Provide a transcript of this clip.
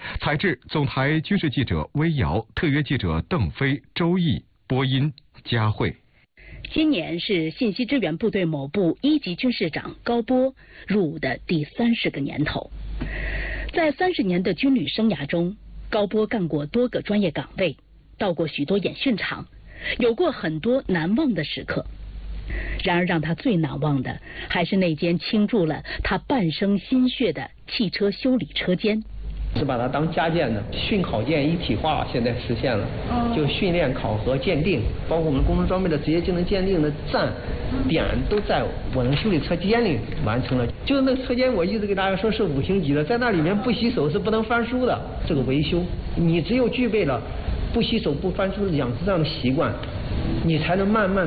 采制总台军事记者微瑶，特约记者邓飞、周毅，播音佳慧。 今年是信息支援部队某部1级军事长高波入伍的第30个年头。在30年的军旅生涯中，高波干过多个专业岗位，到过许多演训场，有过很多难忘的时刻。然而让他最难忘的，还是那间倾注了他半生心血的汽车修理车间。 是把它当家建的，训考建一体化，现在实现了。就训练、考核、鉴定，包括我们工程装备的职业技能鉴定的站点，都在我那个修理车间里完成了。就是那个车间，我一直给大家说是5星级的，在那里面不洗手是不能翻书的。这个维修，你只有具备了不洗手、不翻书的养成这样的习惯，你才能慢慢